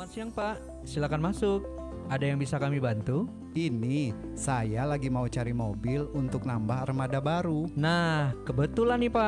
siang Pak, silakan masuk. Ada yang bisa kami bantu? Ini, saya lagi mau cari mobil untuk nambah armada baru. Nah, kebetulan nih Pak.